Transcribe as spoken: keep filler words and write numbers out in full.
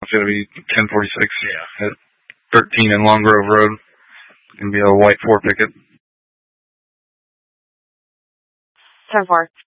It's going to be ten forty-six Yeah. at thirteen in Long Grove Road. It's going to be a white four picket. ten four.